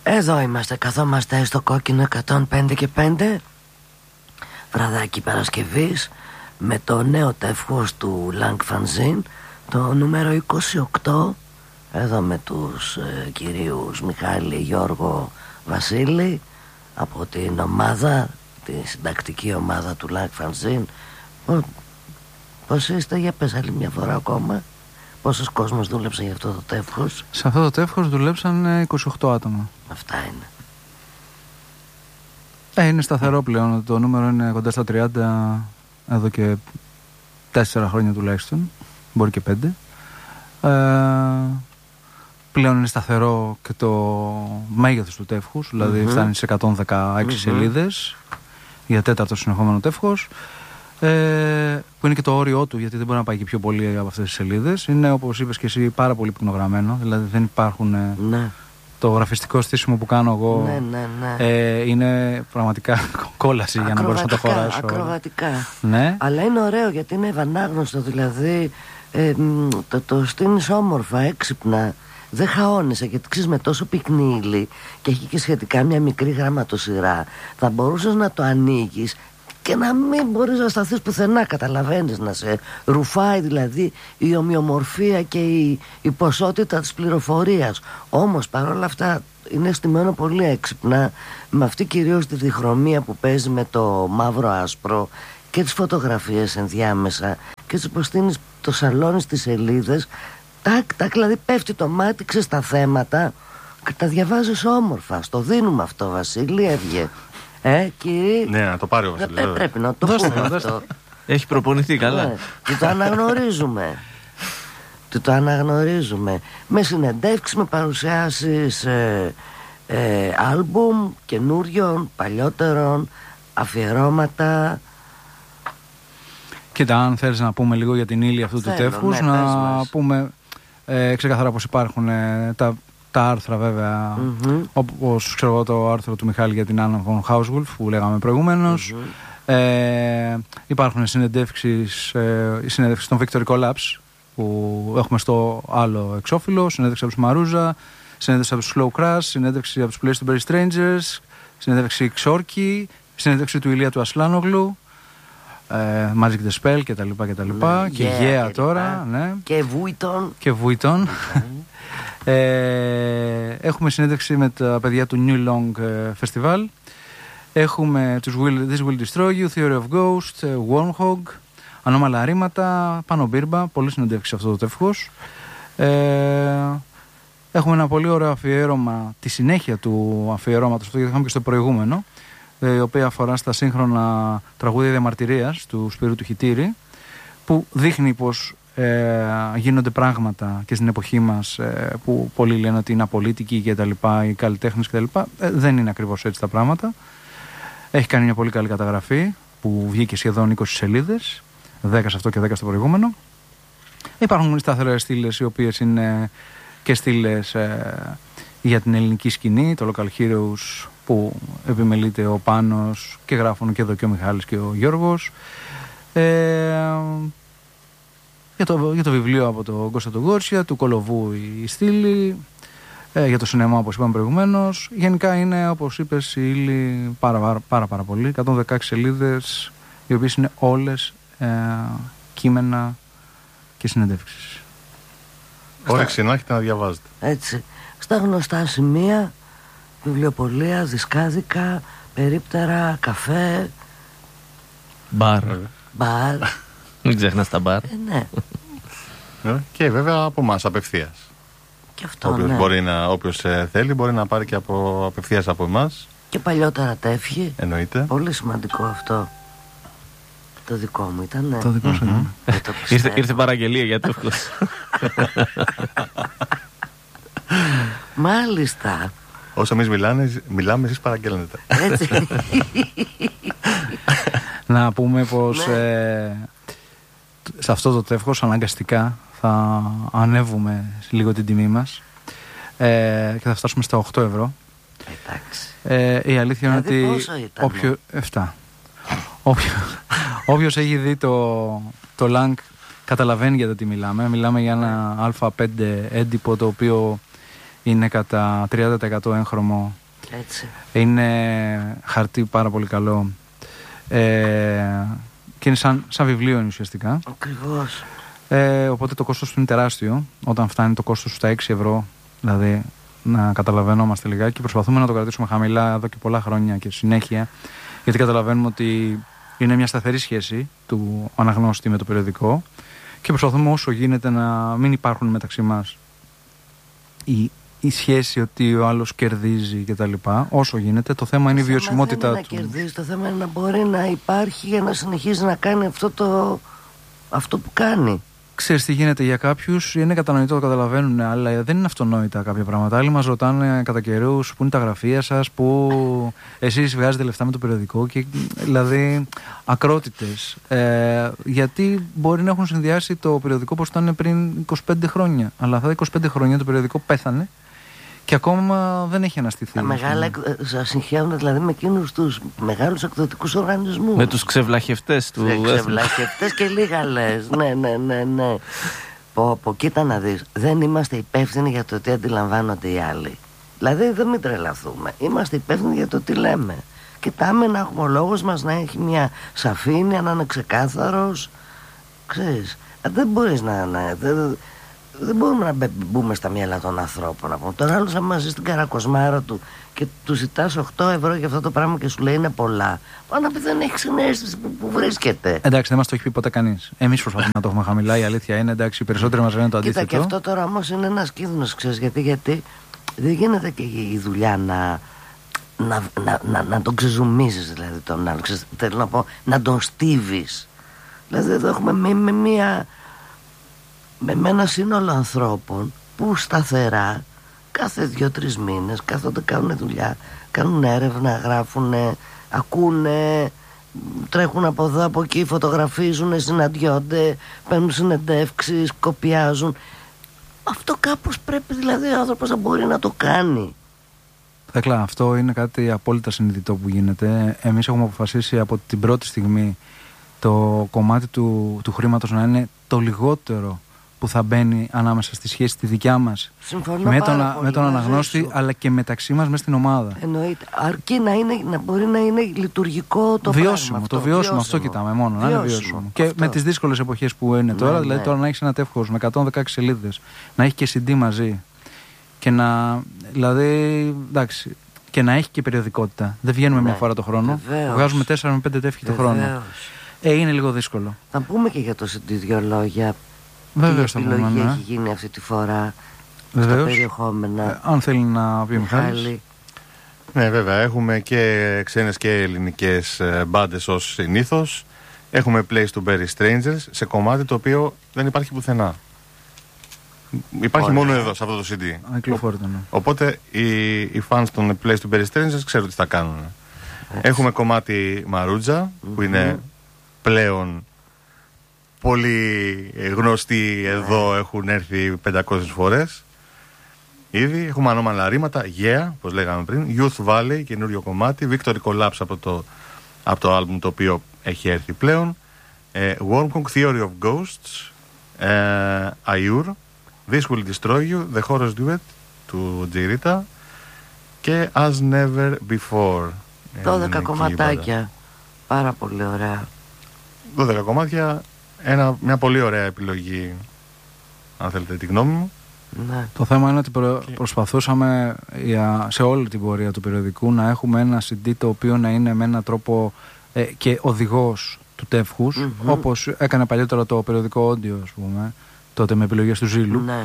Εδώ είμαστε, καθόμαστε στο κόκκινο 105 και 5. Βραδάκι Παρασκευής, με το νέο τεύχος του Lang Fanzine, το νούμερο 28. Εδώ με τους κυρίους Μιχάλη, Γιώργο, Βασίλη, από την ομάδα, τη συντακτική ομάδα του Lang Fanzine. Πώς είστε, για πες άλλη μια φορά ακόμα. Πόσος κόσμος δούλεψε για αυτό το τεύχος? Σε αυτό το τεύχος δουλέψαν 28 άτομα. Αυτά είναι. Είναι σταθερό πλέον. Το νούμερο είναι κοντά στα 30 εδώ και 4 χρόνια τουλάχιστον. Μπορεί και 5. Πλέον είναι σταθερό και το μέγεθος του τεύχους. Δηλαδή φτάνει σε 116 σελίδες για τέταρτο συνεχόμενο τεύχος. Που είναι και το όριό του, γιατί δεν μπορεί να πάει και πιο πολύ από αυτές τις σελίδες. Είναι, όπως είπες και εσύ, πάρα πολύ πυκνογραμμένο. Δηλαδή δεν υπάρχουν. Ναι. Το γραφιστικό στήσιμο που κάνω εγώ είναι πραγματικά κόλαση για να μπορείς να το χωράσεις. Ακροβατικά. Ναι. Αλλά είναι ωραίο γιατί είναι ευανάγνωστο. Δηλαδή το στείνεις όμορφα, έξυπνα. Δεν χαώνεσαι, γιατί ξέρεις, με τόσο πυκνή ύλη και έχει και σχετικά μια μικρή γραμματοσυρά, θα μπορούσες να το ανοίγεις και να μην μπορείς να σταθείς πουθενά, καταλαβαίνεις, να σε ρουφάει δηλαδή η ομοιομορφία και η ποσότητα της πληροφορίας. Όμως παρόλα αυτά είναι στημένο πολύ έξυπνα, με αυτή κυρίως τη διχρωμία που παίζει με το μαύρο άσπρο και τις φωτογραφίες ενδιάμεσα και τις προστείνεις, το σαλόνι στις σελίδες, τάκ, δηλαδή πέφτει το μάτι, ξέρεις, στα θέματα και τα διαβάζεις όμορφα. Στο δίνουμε αυτό, Βασίλη, έβγε. Κύριε. Ναι, να το πάρει ο Βασίλης. Πρέπει να το πούμε αυτό. Έχει προπονηθεί καλά. Ναι, και το αναγνωρίζουμε. Το αναγνωρίζουμε. Με συνεντεύξεις, με παρουσιάσεις άλμπουμ καινούριων, παλιότερων, αφιερώματα. Κοίτα, αν θέλεις να πούμε λίγο για την ύλη αυτού του τεύχους, να πούμε ξεκαθαρά πως υπάρχουν τα άρθρα βέβαια, όπως ξέρω εγώ το άρθρο του Μιχάλη για την Άννα von Hauswolf που λέγαμε προηγουμένως. Υπάρχουν συνεντεύξεις, η συνέντευξη των Victory Collapse που έχουμε στο άλλο εξώφυλλο, συνέντευξη από τους Μαρούζα, συνέντευξη από τους Slow Crash, συνέντευξη από τους Place to Bury Strangers, συνέντευξη Xorki, συνέντευξη του Ηλία του Ασλάνογλου, Magic the Spell κτλ. Και Γέα τώρα. Ναι. Και Βούιτον. Έχουμε συνέντευξη με τα παιδιά του New Long Festival. Έχουμε τους This Will Destroy You, Theory of Ghost, Wormhog, Ανώμαλα Ρήματα, Πάνο Μπίρμπα. Πολλές συνέντευξεις σε αυτό το τεύχος. Έχουμε ένα πολύ ωραίο αφιέρωμα, τη συνέχεια του αφιερώματος, αυτό γιατί είχαμε και στο προηγούμενο, η οποία αφορά στα σύγχρονα τραγούδια διαμαρτυρίας του Σπύρου του Χιτήρη, που δείχνει πως γίνονται πράγματα και στην εποχή μας που πολλοί λένε ότι είναι απολύτικοι και τα λοιπά, οι καλλιτέχνες και τα λοιπά. Δεν είναι ακριβώς έτσι τα πράγματα. Έχει κάνει μια πολύ καλή καταγραφή που βγήκε σχεδόν 20 σελίδες, 10 σε αυτό και 10 στο προηγούμενο. Υπάρχουν σταθερές στήλες οι οποίες είναι και στήλες για την ελληνική σκηνή, το Local Heroes που επιμελείται ο Πάνος και γράφουν και εδώ και ο Μιχάλης και ο Γιώργος. Για το βιβλίο από τον Κώστα τον Γκόρσια, του Κολοβού η στήλη, για το σινεμά όπως είπαμε προηγουμένως. Γενικά είναι, όπως είπες, η ύλη πάρα πολύ, 116 σελίδες, οι οποίες είναι όλες κείμενα και συνεντεύξεις. Όρεξη να έχετε να διαβάζετε. Έτσι, στα γνωστά σημεία, βιβλιοπωλεία, δισκάδικα, περίπτερα, καφέ, μπαρ. Μην ξεχνάς τα μπαρ. Ναι. Και βέβαια από εμάς απευθείας. Και αυτό, όποιος θέλει μπορεί να πάρει και απευθείας από εμάς. Και παλιότερα τεύχη. Εννοείται. Πολύ σημαντικό αυτό. Το δικό μου ήταν. Το δικό σου. Ήρθε παραγγελία για τεύχος. Μάλιστα. Όσο εμείς μιλάμε, εσείς παραγγέλνετε. Έτσι. Να πούμε πως σε αυτό το τεύχος αναγκαστικά θα ανέβουμε λίγο την τιμή μας και θα φτάσουμε στα 8 ευρώ. Εντάξει. Η αλήθεια είναι ότι όποιος έχει δει το Lang καταλαβαίνει για το τι μιλάμε. Μιλάμε για ένα α5 έντυπο το οποίο είναι κατά 30% έγχρωμο Έτσι. Είναι χαρτί πάρα πολύ καλό. Και είναι σαν βιβλίο ουσιαστικά. Ακριβώς. Οπότε το κόστος του είναι τεράστιο. Όταν φτάνει το κόστος στα 6 ευρώ, δηλαδή να καταλαβαίνόμαστε λιγάκι. Προσπαθούμε να το κρατήσουμε χαμηλά εδώ και πολλά χρόνια και συνέχεια, γιατί καταλαβαίνουμε ότι είναι μια σταθερή σχέση του αναγνώστη με το περιοδικό και προσπαθούμε όσο γίνεται να μην υπάρχουν μεταξύ μας η σχέση ότι ο άλλος κερδίζει κτλ. Όσο γίνεται, το θέμα είναι η βιωσιμότητα του. Το θέμα δεν είναι να κερδίζει, το θέμα είναι να μπορεί να υπάρχει για να συνεχίζει να κάνει αυτό που κάνει. Ξέρεις τι γίνεται για κάποιους, είναι κατανοητό, το καταλαβαίνουν, αλλά δεν είναι αυτονόητα κάποια πράγματα. Άλλοι μας ρωτάνε κατά καιρούς πού είναι τα γραφεία σας, πού εσείς βγάζετε λεφτά με το περιοδικό, και δηλαδή ακρότητες. Γιατί μπορεί να έχουν συνδυάσει το περιοδικό όπως ήταν πριν 25 χρόνια. Αλλά αυτά τα 25 χρόνια το περιοδικό πέθανε και ακόμα δεν έχει αναστηθεί. Τα μεγάλα συγχαίρονται δηλαδή με εκείνους τους μεγάλους εκδοτικούς οργανισμούς. Με τους ξεβλαχευτές του. Ξεβλαχευτές και λίγα λες. Ναι. Πω, κοίτα να δεις. Δεν είμαστε υπεύθυνοι για το τι αντιλαμβάνονται οι άλλοι. Δηλαδή δεν μην τρελαθούμε. Είμαστε υπεύθυνοι για το τι λέμε. Κοιτάμε να έχουμε ο λόγος μας να έχει μια σαφήνεια, να είναι ξεκάθαρος. Ξέρεις, δεν μπορείς δεν μπορούμε να μπούμε στα μυαλά των ανθρώπων. Τώρα άλλος θα μαζί στην καρακοσμάρα του και του ζητάς 8 ευρώ για αυτό το πράγμα και σου λέει είναι πολλά. Πάνω να πει δεν έχει συνέστηση που βρίσκεται. Εντάξει, δεν μας το έχει πει ποτέ κανείς. Εμείς προσπαθούμε να το έχουμε χαμηλά. Η αλήθεια είναι, εντάξει, οι περισσότεροι μας λένε το αντίθετο. Κοίτα, και αυτό τώρα όμως είναι ένας κίνδυνος, ξέρεις γιατί δεν γίνεται και η δουλειά να τον ξεζουμίζεις δηλαδή τον άλλο. Θέλω να πω, να τον στίβεις. Δηλαδή εδώ έχουμε με ένα σύνολο ανθρώπων που σταθερά κάθε 2-3 μήνες κάθονται, κάνουν δουλειά, κάνουν έρευνα, γράφουν, ακούνε, τρέχουν από εδώ από εκεί, φωτογραφίζουν, συναντιόνται, παίρνουν συνεντεύξεις, κοπιάζουν. Αυτό κάπως πρέπει δηλαδή ο άνθρωπος να μπορεί να το κάνει. Θέκλα, αυτό είναι κάτι απόλυτα συνειδητό που γίνεται. Εμείς έχουμε αποφασίσει από την πρώτη στιγμή το κομμάτι του χρήματος να είναι το λιγότερο που θα μπαίνει ανάμεσα στη σχέση τη δικιά μας με τον αναγνώστη, αλλά και μεταξύ μας μέσα στην ομάδα. Εννοείται. Αρκεί να μπορεί να είναι λειτουργικό το βιώσιμο. Το βιώσιμο, αυτό κοιτάμε μόνο. Να είναι βιώσιμο. Και με τις δύσκολες εποχές που είναι τώρα, δηλαδή τώρα να έχεις ένα τεύχος με 116 σελίδες, να έχει και CD μαζί και δηλαδή, εντάξει, και να έχει και περιοδικότητα. Δεν βγαίνουμε μια φορά το χρόνο. Βγάζουμε 4 με 5 τεύχη το χρόνο. Είναι λίγο δύσκολο. Θα πούμε και για το CD 2 λόγια. Βεβαίως τι επιλογή έχει γίνει αυτή τη φορά στα περιεχόμενα. Αν θέλει να πει ο Μιχάλης. Ναι, βέβαια, έχουμε και ξένες και ελληνικές μπάντες ως συνήθως. Έχουμε Place to Bury Strangers σε κομμάτι το οποίο δεν υπάρχει πουθενά. Υπάρχει μόνο εδώ, σε αυτό το CD. Οπότε οι fans των Place to Bury Strangers ξέρουν τι θα κάνουν. Έχουμε κομμάτι Μαρούτζα που είναι πλέον πολύ γνωστοί εδώ, έχουν έρθει 500 φορές ήδη. Έχουμε ανώμαλα ρήματα, Yeah, όπως λέγαμε πριν, Youth Valley, καινούριο κομμάτι, Victory Collapse από το άλμπουμ το οποίο έχει έρθει πλέον, Wormkong, Theory of Ghosts, Ayur, This Will Destroy You, The Horrors Duet του Τζιρίτα και As Never Before. 12 κομματάκια, πάρα πολύ ωραία. 12 κομμάτια. Μια πολύ ωραία επιλογή, αν θέλετε τη γνώμη μου. Ναι. Το θέμα είναι ότι προσπαθούσαμε σε όλη την πορεία του περιοδικού να έχουμε ένα CD το οποίο να είναι με έναν τρόπο και οδηγός του τεύχους, όπως έκανε παλιότερα το περιοδικό Audio, ας πούμε, τότε με επιλογές του Ζήλου. Ναι.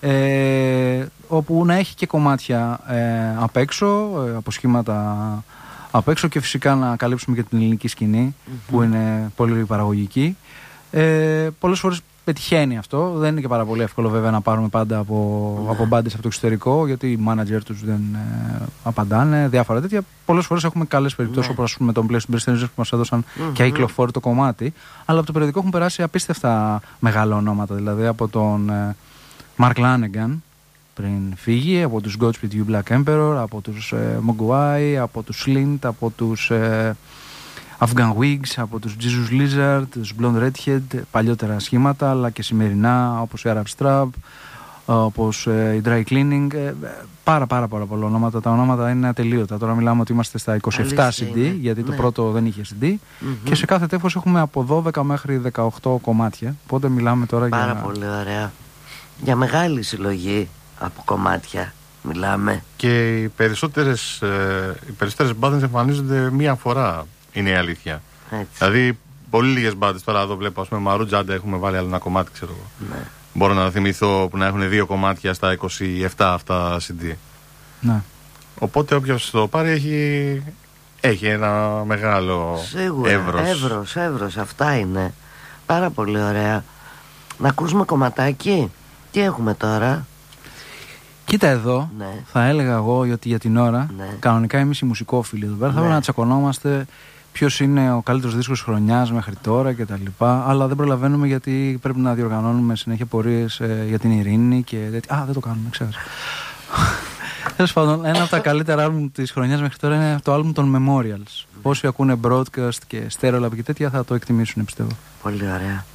Όπου να έχει και κομμάτια απ' έξω, αποσχήματα απ' έξω, και φυσικά να καλύψουμε και την ελληνική σκηνή που είναι πολύ παραγωγική. Πολλές φορές πετυχαίνει αυτό. Δεν είναι και πάρα πολύ εύκολο βέβαια να πάρουμε πάντα από μπάντες από το εξωτερικό, γιατί οι manager τους δεν απαντάνε, διάφορα τέτοια. Πολλές φορές έχουμε καλές περιπτώσεις, όπως ας πούμε με τον Place to Bury Strangers που μας έδωσαν και αηκλοφόρο το κομμάτι. Αλλά από το περιοδικό έχουν περάσει απίστευτα μεγάλα ονόματα. Δηλαδή από τον Mark Lanegan πριν φύγει, από τους Godspeed You Black Emperor, από τους Mogwai, από τους Slint, από τους Afghan Wigs, από τους Jesus Lizard, τους Blonde Redhead, παλιότερα σχήματα, αλλά και σημερινά όπως οι Arab Strap, όπως η Dry Cleaning, πάρα πολλά ονόματα. Τα ονόματα είναι ατελείωτα. Τώρα μιλάμε ότι είμαστε στα 27 CD, γιατί το πρώτο δεν είχε CD, και σε κάθε τέφος έχουμε από 12 μέχρι 18 κομμάτια. Οπότε μιλάμε τώρα πάρα πολύ ωραία. Για μεγάλη συλλογή από κομμάτια μιλάμε. Και οι περισσότερες μπάντες εμφανίζονται μία φορά, είναι η αλήθεια. Έτσι. Δηλαδή, πολύ λίγες μπάντες. Τώρα εδώ βλέπω, ας πούμε, Μαρού Τζάντα έχουμε βάλει άλλο ένα κομμάτι, ξέρω εγώ. Ναι. Μπορώ να θυμηθώ που να έχουν 2 κομμάτια στα 27 αυτά CD. Ναι. Οπότε όποιος το πάρει έχει ένα μεγάλο εύρος. Αυτά είναι. Πάρα πολύ ωραία. Να ακούσουμε κομματάκι. Τι έχουμε τώρα? Κοίτα εδώ, θα έλεγα εγώ ότι για την ώρα, κανονικά εμείς οι μουσικόφιλοι εδώ πέρα θα πρέπει να τσακωνόμαστε ποιος είναι ο καλύτερος δίσκος χρονιάς μέχρι τώρα κτλ. Αλλά δεν προλαβαίνουμε γιατί πρέπει να διοργανώνουμε συνέχεια πορείες για την ειρήνη και τέτοια. Δεν το κάνουμε, ξέρεις. Τέλος πάντων, ένα από τα καλύτερα άλμπουμ της χρονιάς μέχρι τώρα είναι το άλμπουμ των Memorials. Όσοι ακούνε broadcast και stereo lab και τέτοια θα το εκτιμήσουν, πιστεύω. Πολύ ωραία.